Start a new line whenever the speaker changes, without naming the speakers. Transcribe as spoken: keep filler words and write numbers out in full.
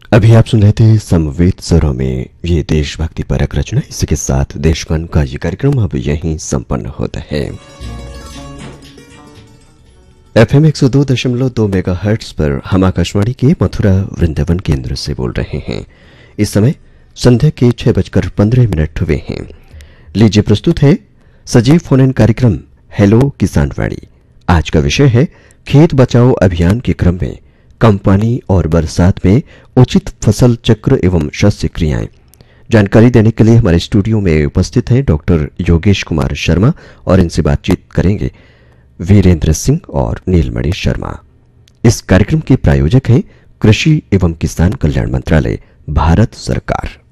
अभी आप सुन रहे थे समवेत स्वरों में ये देशभक्ति परक रचना। इसी के साथ देशगान का ये कार्यक्रम अब यहीं संपन्न होता है। एफएम एक सौ दो दशमलव दो मेगा हर्ट्ज पर हम आकाशवाणी के मथुरा वृंदावन केंद्र से बोल रहे हैं। इस समय संध्या के छह बजकर पंद्रह मिनट हुए हैं। लीजिए प्रस्तुत है सजीव फोन इन कार्यक्रम हेलो किसानवाड़ी। आज का विषय है खेत बचाओ अभियान के क्रम में कम पानी और बरसात में उचित फसल चक्र एवं शस्य क्रियाएं। जानकारी देने के लिए हमारे स्टूडियो में उपस्थित हैं डॉक्टर योगेश कुमार शर्मा और इनसे बातचीत करेंगे वीरेंद्र सिंह और नीलमणि शर्मा। इस कार्यक्रम के प्रायोजक हैं कृषि एवं किसान कल्याण मंत्रालय, भारत सरकार।